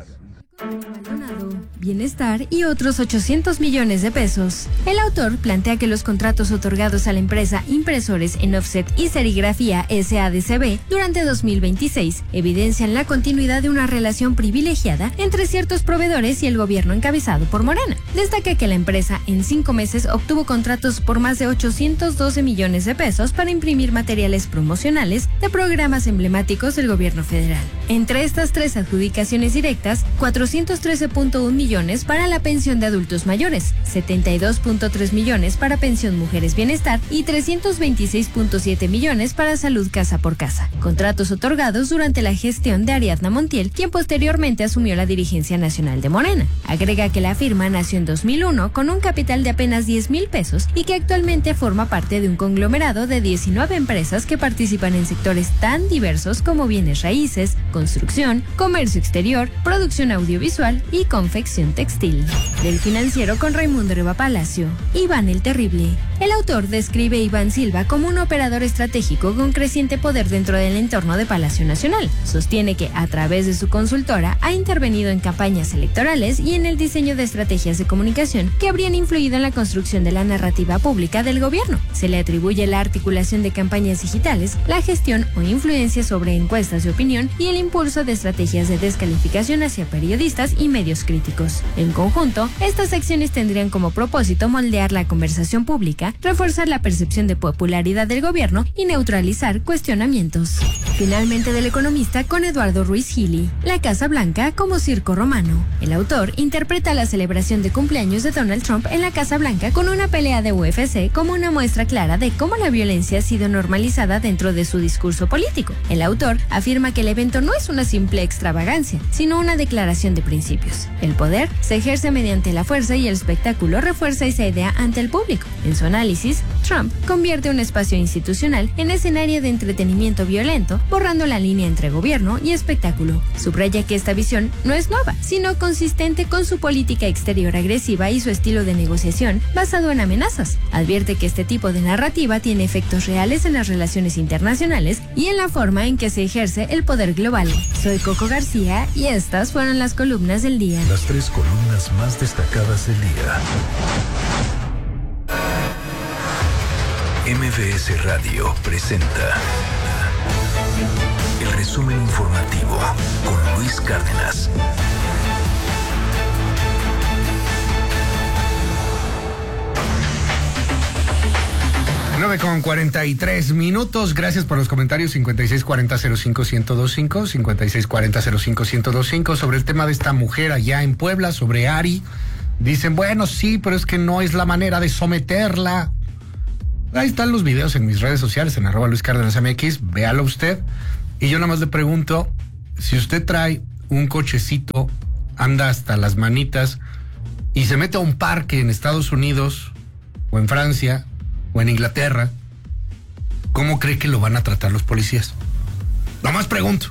Bienestar y otros ochocientos millones de pesos. El autor plantea que los contratos otorgados a la empresa Impresores en Offset y Serigrafía S A D C B durante dos mil veintiséis evidencian la continuidad de una relación privilegiada entre ciertos proveedores y el gobierno encabezado por Morena. Destaca que la empresa en cinco meses obtuvo contratos por más de ochocientos doce millones de pesos para imprimir materiales promocionales de programas emblemáticos del gobierno federal. Entre estas tres adjudicaciones directas, cuatrocientos trece punto uno millones para la pensión de adultos mayores, setenta y dos punto tres millones para pensión mujeres bienestar y trescientos veintiséis punto siete millones para salud casa por casa. Contratos otorgados durante la gestión de Ariadna Montiel, quien posteriormente asumió la dirigencia nacional de Morena. Agrega que la firma nació en dos mil uno con un capital de apenas diez mil pesos y que actualmente forma parte de un conglomerado de diecinueve empresas que participan en sectores tan diversos como bienes raíces, construcción, comercio exterior, producción audiovisual y confección textil. Del Financiero con Raimundo Riva Palacio. Iván el Terrible. El autor describe a Iván Silva como un operador estratégico con creciente poder dentro del entorno de Palacio Nacional. Sostiene que, a través de su consultora, ha intervenido en campañas electorales y en el diseño de estrategias de comunicación que habrían influido en la construcción de la narrativa pública del gobierno. Se le atribuye la articulación de campañas digitales, la gestión o influencia sobre encuestas de opinión y el impulso de estrategias de descalificación hacia periodistas y medios críticos. En conjunto, estas acciones tendrían como propósito moldear la conversación pública, reforzar la percepción de popularidad del gobierno y neutralizar cuestionamientos. Finalmente, del Economista con Eduardo Ruiz Gili. La Casa Blanca como circo romano. El autor interpreta la celebración de cumpleaños de Donald Trump en la Casa Blanca con una pelea de U F C como una muestra clara de cómo la violencia ha sido normalizada dentro de su discurso político. El autor afirma que el evento no es una simple extravagancia, sino una declaración de principios. El poder se ejerce mediante la fuerza y el espectáculo refuerza esa idea ante el público. En su análisis, Trump convierte un espacio institucional en escenario de entretenimiento violento, borrando la línea entre gobierno y espectáculo. Subraya que esta visión no es nueva, sino consistente con su política exterior agresiva y su estilo de negociación basado en amenazas. Advierte que este tipo de narrativa tiene efectos reales en las relaciones internacionales y en la forma en que se ejerce el poder global. Soy Coco García y estas fueron las columnas del día.
Las tres columnas más destacadas del día. M V S Radio presenta el resumen informativo con Luis Cárdenas.
nueve con cuarenta y tres minutos. Gracias por los comentarios. cincuenta y seis cuarenta cero cinco ciento veinticinco, cincuenta y seis cuarenta cero cinco ciento veinticinco sobre el tema de esta mujer allá en Puebla, sobre Ari. Dicen, bueno, sí, pero es que no es la manera de someterla. Ahí están los videos en mis redes sociales, en arroba Luis Cárdenas M X, véalo usted. Y yo nada más le pregunto, si usted trae un cochecito, anda hasta las manitas y se mete a un parque en Estados Unidos o en Francia o en Inglaterra, ¿cómo cree que lo van a tratar los policías? Nada más pregunto.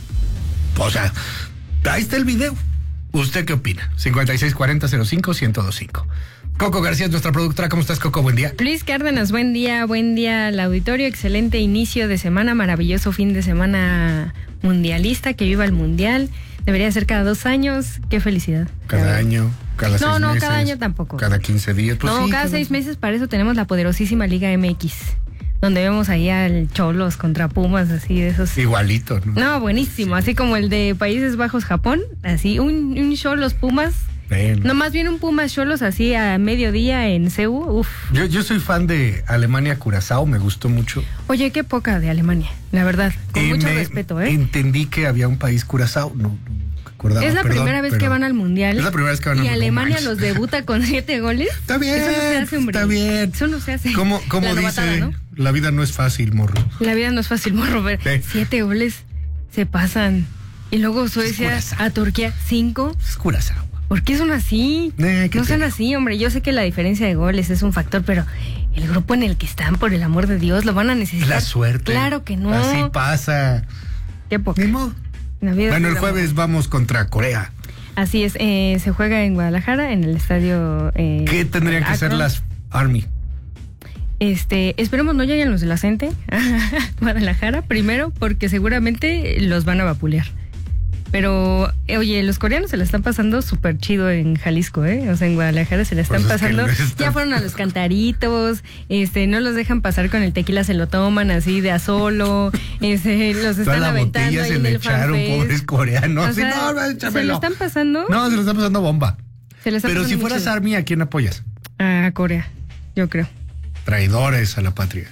O sea, ahí está el video. ¿Usted qué opina? cincuenta y seis cuarenta cero cinco ciento veinticinco. Coco García es nuestra productora. ¿Cómo estás, Coco? Buen día.
Luis Cárdenas, buen día, buen día al auditorio. Excelente inicio de semana, maravilloso fin de semana mundialista, que viva el mundial. Debería ser cada dos años. Qué felicidad.
Cada año, cada seis
No, no,
meses,
cada año tampoco.
Cada quince días. Pues
no,
sí,
cada seis meses. Para eso tenemos la poderosísima Liga M X, donde vemos ahí al Cholos contra Pumas, así de esos.
Igualito, ¿no?
No, buenísimo. Así como el de Países Bajos, Japón. Así, un, un Cholos Pumas.
Bien.
No, más bien un Pumas Cholos así a mediodía en Seúl. Uf.
Yo, yo soy fan de Alemania Curazao, me gustó mucho.
Oye, qué poca de Alemania, la verdad. Con
y
mucho
me
respeto, ¿eh?
Entendí que había un país Curazao, no, no acordaba,
es la
perdón,
primera vez
pero
que van al mundial.
Es la primera vez que van al
mundial. Y
mundial.
Alemania los debuta con siete goles.
Está bien.
Eso no se hace, hombre.
Está bien.
Eso no se hace.
¿Cómo, cómo
la
dice?
novatada, ¿no?
La vida no es fácil, morro.
La vida no es fácil, morro. Pero sí. Siete goles se pasan. Y luego Suecia a Turquía, cinco.
Es Curazao.
¿Por qué son así?
Eh,
no son así, hombre. Yo sé que la diferencia de goles es un factor, pero el grupo en el que están, por el amor de Dios, lo van a necesitar.
La suerte.
Claro que no.
Así pasa.
Qué poco.
Bueno, el jueves vamos contra Corea.
Así es. Eh, se juega en Guadalajara, en el estadio. Eh,
¿Qué tendrían que hacer las Army?
Este, esperemos no lleguen los de la Cente a Guadalajara, primero, porque seguramente los van a vapulear. Pero, eh, oye, los coreanos se la están pasando súper chido en Jalisco, ¿eh? O sea, en Guadalajara se la están pues pasando. Es que están... Ya fueron a los cantaritos, este, no los dejan pasar con el tequila, se lo toman así de a solo, este, los están
Toda
aventando
la
ahí
se
en
le
el
echaron, pobres coreanos.
O sea,
sí, no, no, échamelo.
¿Se lo están pasando?
No, se lo están pasando bomba.
Se lo están
Pero
pasando
si fueras
chido.
Army, ¿a quién apoyas?
A Corea, yo creo.
Traidores a la patria.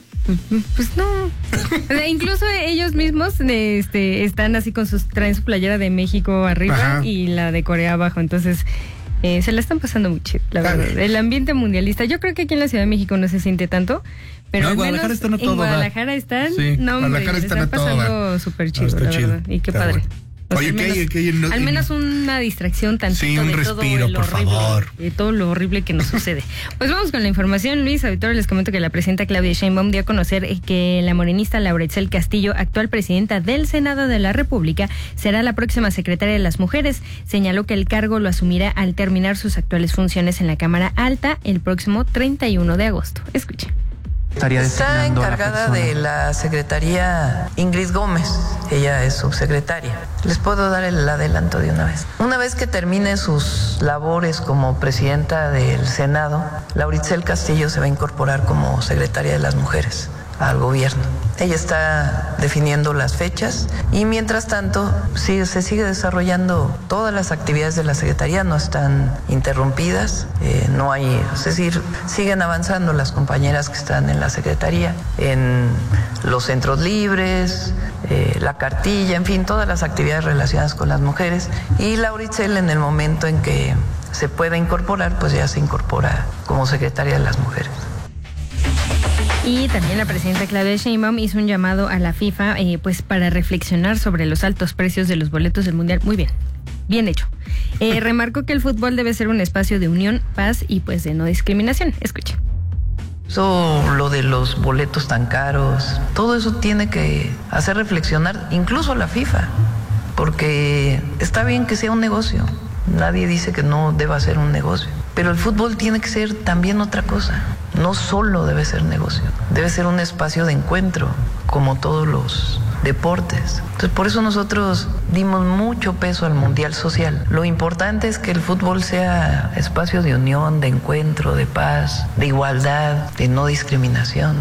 Pues no. O sea, incluso ellos mismos este, están así con sus, traen su playera de México arriba. Ajá. Y la de Corea abajo. Entonces, eh, se la están pasando muy chido, la verdad. Ver. El ambiente mundialista. Yo creo que aquí en la Ciudad de México no se siente tanto. Pero
no,
al
Guadalajara
menos
están a todo,
en Guadalajara
¿verdad?
están.
Sí,
no, hombre,
Guadalajara están,
están pasando súper chido,
no,
la
chido.
verdad. Y qué
está
padre.
Bueno.
O sea,
Oye,
al menos,
¿qué, qué, no,
al menos una distracción tantito
sí, un
de
respiro,
todo lo
por
horrible,
favor.
de todo lo horrible que nos sucede. Pues vamos con la información, Luis. Ahorita les comento que la presidenta Claudia Sheinbaum dio a conocer que la morenista Laura Etzel Castillo, actual presidenta del Senado de la República, será la próxima secretaria de las Mujeres. Señaló que el cargo lo asumirá al terminar sus actuales funciones en la Cámara Alta el próximo treinta y uno de agosto. Escuche.
Está encargada de la secretaría Ingrid Gómez, ella es subsecretaria. Les puedo dar el adelanto de una vez. Una vez que termine sus labores como presidenta del Senado, Laura Etzel Castillo se va a incorporar como secretaria de las Mujeres al gobierno. Ella está definiendo las fechas y mientras tanto sí, se sigue desarrollando todas las actividades de la Secretaría, no están interrumpidas, eh, no hay, es decir, siguen avanzando las compañeras que están en la Secretaría, en los centros libres, eh, la cartilla, en fin, todas las actividades relacionadas con las mujeres. Y Laura Etzel, en el momento en que se pueda incorporar, pues ya se incorpora como secretaria de las Mujeres.
Y también la presidenta Claudia Sheinbaum hizo un llamado a la FIFA eh, pues para reflexionar sobre los altos precios de los boletos del Mundial. Muy bien, bien hecho. Eh, remarcó que el fútbol debe ser un espacio de unión, paz y pues de no discriminación. Escuche.
Eso, lo de los boletos tan caros, todo eso tiene que hacer reflexionar incluso a la FIFA, porque está bien que sea un negocio, nadie dice que no deba ser un negocio, pero el fútbol tiene que ser también otra cosa, no solo debe ser negocio, debe ser un espacio de encuentro, como todos los deportes. Entonces, por eso nosotros dimos mucho peso al Mundial Social. Lo importante es que el fútbol sea espacio de unión, de encuentro, de paz, de igualdad, de no discriminación.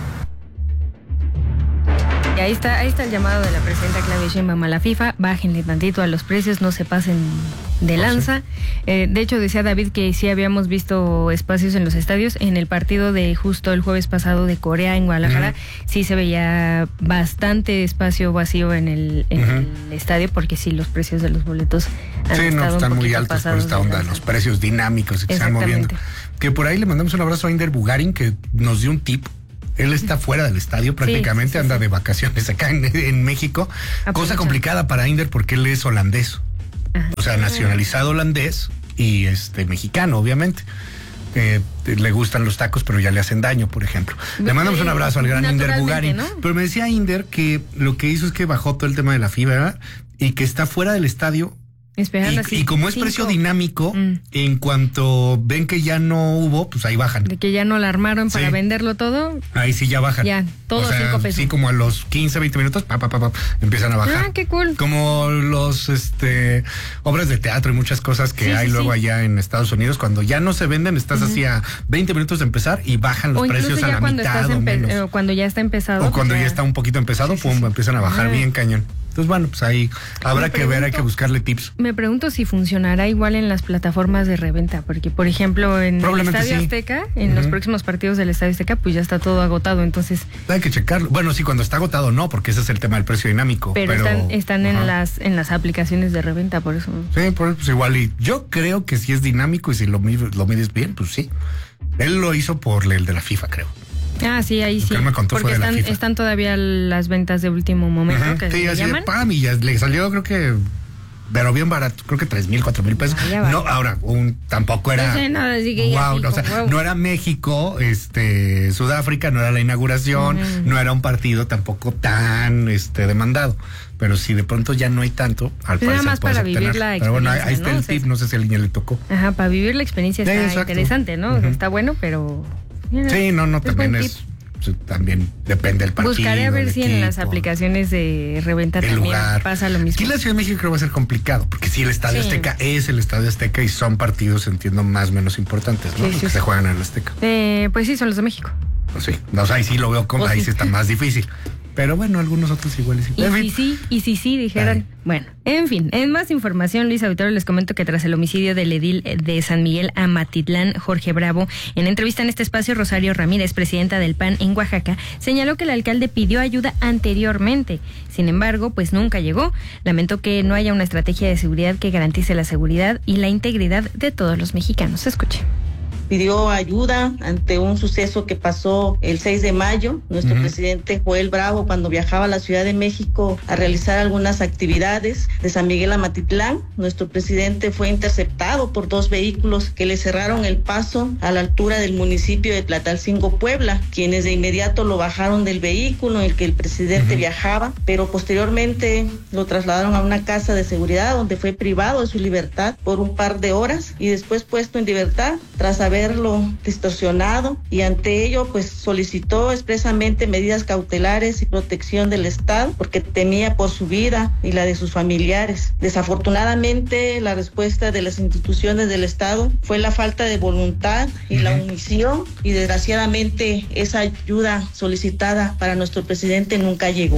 Y ahí está, ahí está el llamado de la presidenta Claudia Sheinbaum a la FIFA, bájenle tantito a los precios, no se pasen de lanza. Eh, de hecho, decía David que sí habíamos visto espacios en los estadios. En el partido de justo el jueves pasado de Corea en Guadalajara, uh-huh. sí se veía bastante espacio vacío en el, en uh-huh. el estadio, porque sí, los precios de los boletos han
sí,
estado
no, están
un
muy altos por esta onda, los precios dinámicos que se están moviendo. Que por ahí le mandamos un abrazo a Inder Bugarin, que nos dio un tip. Él está fuera del estadio prácticamente, sí, sí, anda sí. de vacaciones acá en, en México. Aprovecha. Cosa complicada para Inder porque él es holandés. Ajá. O sea, nacionalizado holandés y este mexicano, obviamente. Eh, le gustan los tacos, pero ya le hacen daño, por ejemplo. Le mandamos un abrazo al gran Inder Bugarin. ¿No? Pero me decía Inder que lo que hizo es que bajó todo el tema de la fibra, ¿verdad? Y que está fuera del estadio.
Esperando
y,
así,
y como es
cinco.
precio dinámico, mm. en cuanto ven que ya no hubo, pues ahí bajan.
De que ya no la armaron
sí.
para venderlo todo.
Ahí sí ya bajan.
Ya, todo
o sea,
cinco pesos.
Sí, como a los quince, veinte minutos, pa, pa, pa, pa, empiezan a bajar.
Ah, qué cool.
Como los, este, obras de teatro y muchas cosas que sí, hay sí, luego sí. allá en Estados Unidos, cuando ya no se venden, estás uh-huh. así a veinte minutos de empezar y bajan los
o
precios
ya
a la
cuando
mitad
estás
o menos.
O cuando ya está empezado.
O cuando
ya...
ya está un poquito empezado, sí, pum, sí, sí. empiezan a bajar ah. bien cañón. Entonces, bueno, pues ahí habrá que ver, hay que buscarle tips.
Me pregunto si funcionará igual en las plataformas de reventa, porque, por ejemplo, en el Estadio sí. Azteca, en uh-huh. los próximos partidos del Estadio Azteca, pues ya está todo agotado, entonces...
Hay que checarlo. Bueno, sí, cuando está agotado no, porque ese es el tema del precio dinámico.
Pero,
pero
están, están en las en las aplicaciones de reventa, por eso...
Sí, por eso pues igual, y yo creo que si es dinámico y si lo, lo mides bien, pues sí. Él lo hizo por el de la FIFA, creo.
Ah, sí, ahí sí.
Me contó
porque están, están todavía las ventas de último momento. Uh-huh. Que
sí,
se
así
llaman.
de pam, y ya le salió, creo que, pero bien barato, creo que tres mil, cuatro mil pesos. Ah, no, ahora, un, tampoco era.
No sé nada, así que
wow,
ya
no, o sea, wow. no era México, este, Sudáfrica, no era la inauguración, uh-huh. no era un partido tampoco tan, este, demandado. Pero si de pronto ya no hay tanto, al
pues
parecer
nada más para vivir tener. La experiencia.
Pero bueno, ahí está
¿no?
el
o sea,
tip, no sé si a niño le tocó.
Ajá, para vivir la experiencia está
sí,
interesante, ¿no? Uh-huh. Está bueno, pero.
Mira, sí, no, no, también es. También depende del partido.
Buscaré a ver si
equipo,
en las aplicaciones de reventa también lugar. Pasa lo mismo.
Aquí en la Ciudad de México creo que va a ser complicado, porque si el Estadio sí. Azteca es el Estadio Azteca y son partidos, entiendo, más o menos importantes, ¿no? Sí, sí, que sí. se juegan en el Azteca.
Eh, pues sí, son los de México.
Pues sí, o sea, ahí sí lo veo, como, ahí sí. sí está más difícil. Pero bueno, algunos otros iguales.
Y si sí, y si sí, dijeran. Ay. Bueno, en fin, en más información, Luis Auditorio, les comento que tras el homicidio del edil de San Miguel Amatitlán, Jorge Bravo, en entrevista en este espacio, Rosario Ramírez, presidenta del P A N en Oaxaca, señaló que el alcalde pidió ayuda anteriormente. Sin embargo, pues nunca llegó. Lamentó que no haya una estrategia de seguridad que garantice la seguridad y la integridad de todos los mexicanos. Escuche.
Pidió ayuda ante un suceso que pasó el seis de mayo. Nuestro uh-huh. presidente Joel Bravo, cuando viajaba a la Ciudad de México a realizar algunas actividades de San Miguel Amatitlán, nuestro presidente fue interceptado por dos vehículos que le cerraron el paso a la altura del municipio de Tlatalcingo, Puebla, quienes de inmediato lo bajaron del vehículo en el que el presidente uh-huh. viajaba, pero posteriormente lo trasladaron a una casa de seguridad donde fue privado de su libertad por un par de horas y después puesto en libertad tras haber haberlo distorsionado, y ante ello pues solicitó expresamente medidas cautelares y protección del Estado porque temía por su vida y la de sus familiares. Desafortunadamente, la respuesta de las instituciones del Estado fue la falta de voluntad y la omisión, y desgraciadamente esa ayuda solicitada para nuestro presidente nunca llegó.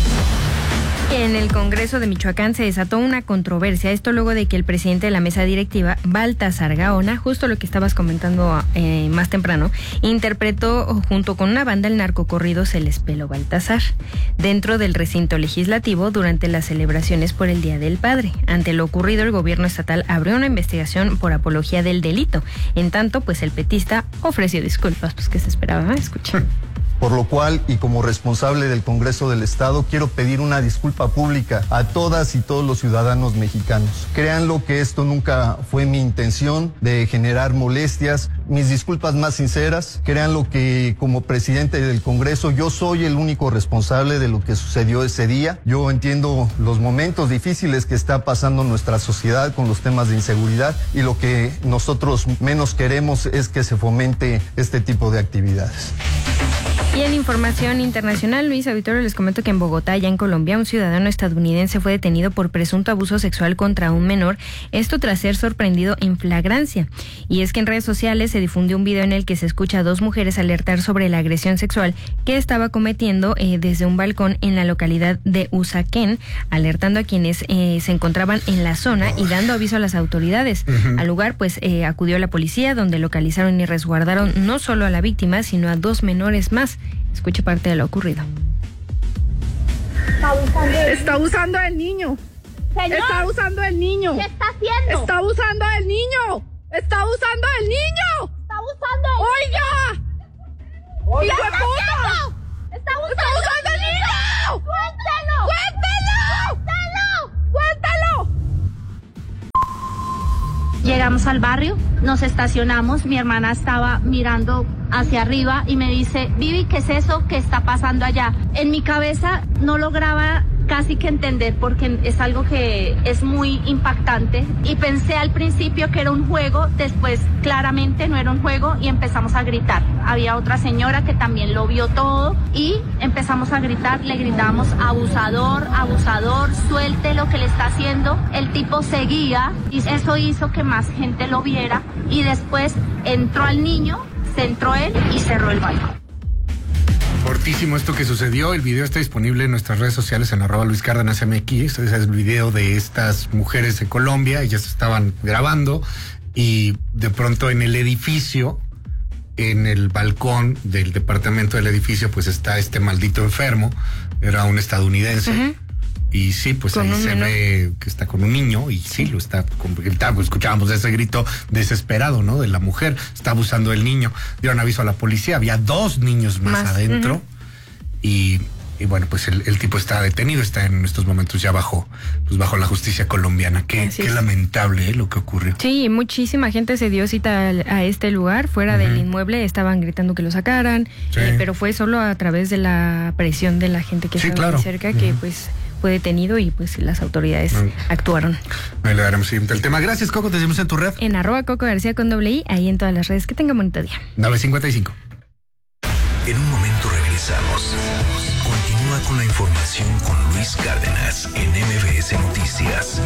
En el Congreso de Michoacán se desató una controversia, esto luego de que el presidente de la mesa directiva, Baltasar Gaona, justo lo que estabas comentando eh, más temprano, interpretó junto con una banda el narcocorrido Se les peló Baltasar dentro del recinto legislativo durante las celebraciones por el Día del Padre. Ante lo ocurrido, el gobierno estatal abrió una investigación por apología del delito. En tanto, pues el petista ofreció disculpas. Pues, ¿qué se esperaba? Escucha.
por lo cual y como responsable del Congreso del Estado quiero pedir una disculpa pública a todas y todos los ciudadanos mexicanos. Créanlo que esto nunca fue mi intención de generar molestias, mis disculpas más sinceras. Créanlo que como presidente del Congreso yo soy el único responsable de lo que sucedió ese día. Yo entiendo los momentos difíciles que está pasando nuestra sociedad con los temas de inseguridad y lo que nosotros menos queremos es que se fomente este tipo de actividades.
Y en información internacional, Luis Auditorio, les comento que en Bogotá, ya en Colombia, un ciudadano estadounidense fue detenido por presunto abuso sexual contra un menor, esto tras ser sorprendido en flagrancia. Y es que en redes sociales se difundió un video en el que se escucha a dos mujeres alertar sobre la agresión sexual que estaba cometiendo eh, desde un balcón en la localidad de Usaquén, alertando a quienes eh, se encontraban en la zona y dando aviso a las autoridades. Uh-huh. Al lugar, pues, eh, acudió la policía, donde localizaron y resguardaron no solo a la víctima, sino a dos menores más. Escuche parte de lo ocurrido.
Está usando el, está usando el niño. Señor, está usando el niño.
¿Qué está haciendo?
Está usando el niño. Está usando el niño.
Está usando el
¡Oiga!
niño.
¡Oiga! ¡Hijo de puta!
Está usando,
¡Está usando el niño!
¡Cuéntelo!
¡Cuéntelo! ¡Cuéntelo! ¡Cuéntelo!
Llegamos al barrio, nos estacionamos, mi hermana estaba mirando hacia arriba y me dice, Vivi, ¿qué es eso que está pasando allá? En mi cabeza no lograba casi que entender porque es algo que es muy impactante y pensé al principio que era un juego, después claramente no era un juego y empezamos a gritar. Había otra señora que también lo vio todo y empezamos a gritar, le gritamos abusador, abusador, suelte lo que le está haciendo. El tipo seguía y eso hizo que más gente lo viera y después entró al niño, se entró él y cerró el balcón.
Fortísimo esto que sucedió. El video está disponible en nuestras redes sociales en arroba Luis Cárdenas M X. Ese es el video de estas mujeres de Colombia. Ellas estaban grabando y de pronto en el edificio, en el balcón del departamento del edificio, pues está este maldito enfermo. Era un estadounidense. Uh-huh. Y sí, pues ahí se menor. ve que está con un niño y sí, lo está, escuchábamos ese grito desesperado, ¿no? De la mujer, está abusando del niño. Dieron aviso a la policía, había dos niños más, más. adentro. Uh-huh. y, y bueno, pues el, el tipo está detenido, está en estos momentos ya bajo, pues bajo la justicia colombiana. Qué, qué lamentable ¿eh? lo que ocurrió.
Sí, muchísima gente se dio cita a, a este lugar, fuera uh-huh. del inmueble, estaban gritando que lo sacaran, sí. eh, pero fue solo a través de la presión de la gente que sí, estaba claro. cerca, uh-huh. que pues fue detenido y pues las autoridades no. actuaron.
Ahí le daremos siguiente el tema. Gracias, Coco. Te seguimos en tu red.
En arroba Coco García con doble I, ahí en todas las redes. Que tengan bonito día.
nueve cincuenta y cinco.
En un momento regresamos. Continúa con la información con Luis Cárdenas en M V S Noticias.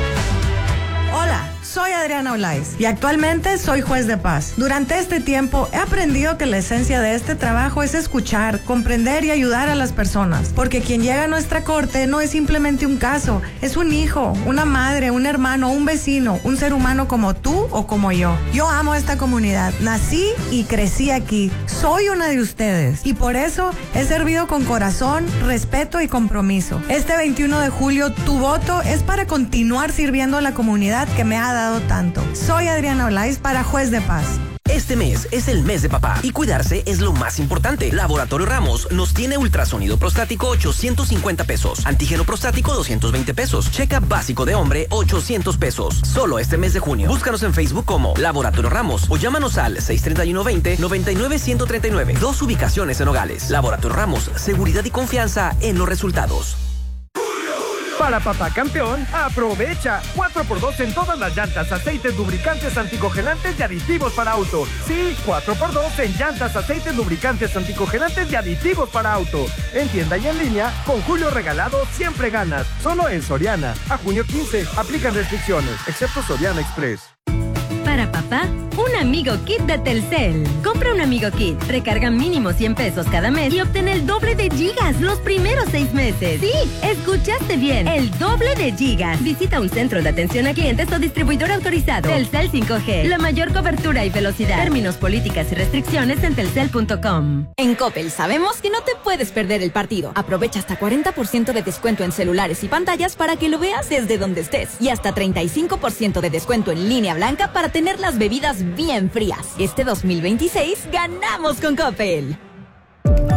Hola, soy Adriana Olaiz y actualmente soy juez de paz. Durante este tiempo he aprendido que la esencia de este trabajo es escuchar, comprender y ayudar a las personas, porque quien llega a nuestra corte no es simplemente un caso, es un hijo, una madre, un hermano, un vecino, un ser humano como tú o como yo. Yo amo esta comunidad, nací y crecí aquí, soy una de ustedes y por eso he servido con corazón, respeto y compromiso. Este veintiuno de julio tu voto es para continuar sirviendo a la comunidad que me ha dado tanto. Soy Adriana Olaiz para Juez de Paz.
Este mes es el mes de papá y cuidarse es lo más importante. Laboratorio Ramos nos tiene ultrasonido prostático ochocientos cincuenta pesos, antígeno prostático doscientos veinte pesos, check-up básico de hombre ochocientos pesos. Solo este mes de junio. Búscanos en Facebook como Laboratorio Ramos o llámanos al seis treinta y uno veinte noventa y nueve ciento treinta y nueve. Dos ubicaciones en Nogales. Laboratorio Ramos, seguridad y confianza en los resultados.
Para papá campeón, aprovecha cuatro por dos en todas las llantas, aceites, lubricantes, anticongelantes y aditivos para auto. Sí, cuatro por dos en llantas, aceites, lubricantes, anticongelantes y aditivos para auto. En tienda y en línea, con Julio Regalado siempre ganas. Solo en Soriana. A junio quince, aplican restricciones, excepto Soriana Express.
Para papá, un Amigo Kit de Telcel. Compra un Amigo Kit, recarga mínimo cien pesos cada mes y obtén el doble de gigas los primeros seis meses. Sí, escuchaste bien, el doble de gigas. Visita un centro de atención a clientes o distribuidor autorizado. Telcel cinco G, la mayor cobertura y velocidad. Términos, políticas y restricciones en telcel punto com.
En Coppel sabemos que no te puedes perder el partido. Aprovecha hasta cuarenta por ciento de descuento en celulares y pantallas para que lo veas desde donde estés. Y hasta treinta y cinco por ciento de descuento en línea blanca para tener las bebidas bien frías. Este dos mil veintiséis ganamos con Coppel.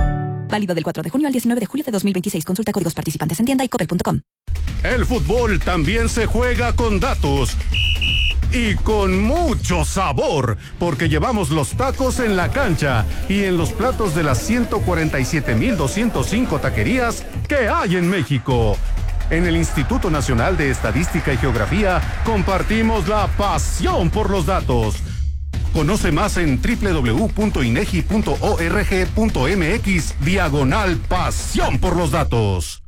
Válido del cuatro de junio al diecinueve de julio de dos mil veintiséis. Consulta códigos participantes en tienda y coppel punto com.
El fútbol también se juega con datos. Y con mucho sabor, porque llevamos los tacos en la cancha y en los platos de las ciento cuarenta y siete mil doscientos cinco taquerías que hay en México. En el Instituto Nacional de Estadística y Geografía compartimos la pasión por los datos. Conoce más en doble u doble u doble u punto inegi punto org punto mx diagonal pasión por los datos.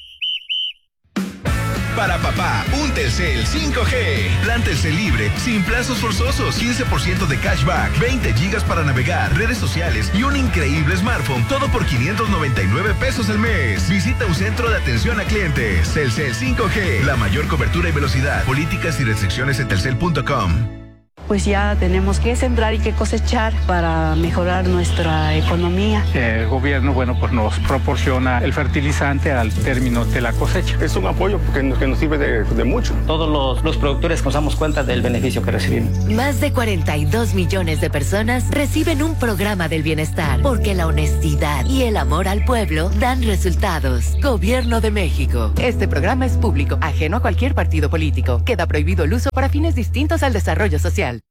Para papá, un Telcel cinco G. Plan Telcel libre, sin plazos forzosos, quince por ciento de cashback, veinte gigas para navegar, redes sociales y un increíble smartphone. Todo por quinientos noventa y nueve pesos al mes. Visita un centro de atención a clientes. Telcel cinco G, la mayor cobertura y velocidad. Políticas y restricciones en telcel punto com.
Pues ya tenemos que sembrar y que cosechar para mejorar nuestra economía.
El gobierno, bueno, pues nos proporciona el fertilizante al término de la cosecha.
Es un apoyo porque nos, que nos sirve de, de mucho.
Todos los, los productores nos damos cuenta del beneficio que recibimos.
Más de cuarenta y dos millones de personas reciben un programa del bienestar porque la honestidad y el amor al pueblo dan resultados. Gobierno de México.
Este programa es público, ajeno a cualquier partido político. Queda prohibido el uso para fines distintos al desarrollo social.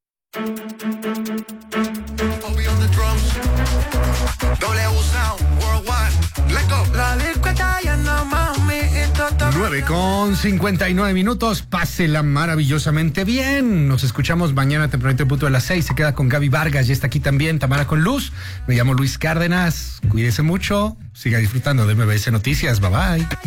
nueve con cincuenta y nueve minutos, pásela maravillosamente bien. Nos escuchamos mañana tempranito punto de las seis. Se queda con Gaby Vargas, ya está aquí también Tamara con Luz. Me llamo Luis Cárdenas, cuídese mucho, siga disfrutando de M B S Noticias, bye bye.